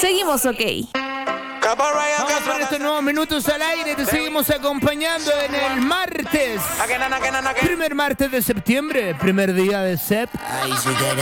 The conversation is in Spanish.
Seguimos ok. Vamos por estos nuevos minutos al aire. Te seguimos acompañando en el martes. Primer martes de septiembre. Primer día de SEP.